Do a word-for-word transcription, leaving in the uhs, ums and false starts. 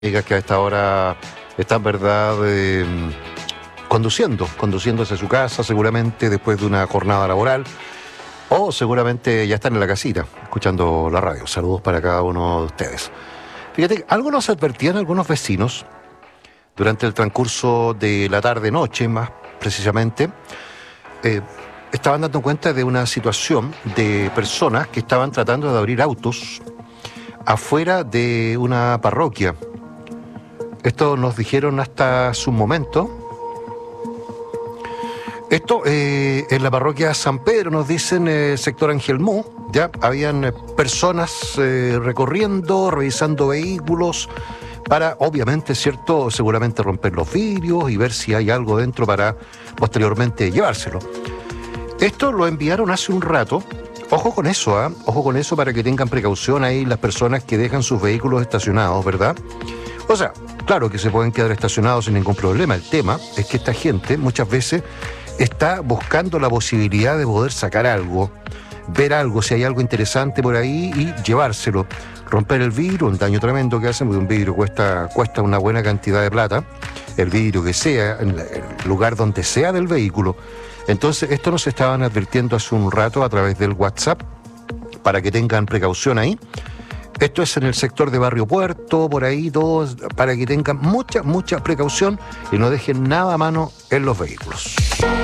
amigas que a esta hora están, verdad, eh, conduciendo, conduciendo hacia su casa, seguramente después de una jornada laboral, o seguramente ya están en la casita, escuchando la radio. Saludos para cada uno de ustedes. Fíjate, algo nos advertían algunos vecinos durante el transcurso de la tarde-noche, más precisamente. Eh, estaban dando cuenta de una situación de personas que estaban tratando de abrir autos afuera de una parroquia. Esto nos dijeron hasta hace un momento. Esto eh, en la parroquia San Pedro, nos dicen, eh, sector Angelmó, ya habían eh, personas eh, recorriendo, revisando vehículos para, obviamente, cierto, seguramente romper los vidrios y ver si hay algo dentro para posteriormente llevárselo. Esto lo enviaron hace un rato. Ojo con eso, ¿eh? Ojo con eso para que tengan precaución ahí las personas que dejan sus vehículos estacionados, ¿verdad? O sea, claro que se pueden quedar estacionados sin ningún problema. El tema es que esta gente muchas veces está buscando la posibilidad de poder sacar algo, ver algo, si hay algo interesante por ahí y llevárselo. Romper el vidrio, un daño tremendo que hacen, porque un vidrio cuesta, cuesta una buena cantidad de plata, el vidrio que sea, en el lugar donde sea del vehículo. Entonces, esto nos estaban advirtiendo hace un rato a través del WhatsApp, para que tengan precaución ahí. Esto es en el sector de Barrio Puerto, por ahí, todos, para que tengan mucha, mucha precaución y no dejen nada a mano en los vehículos.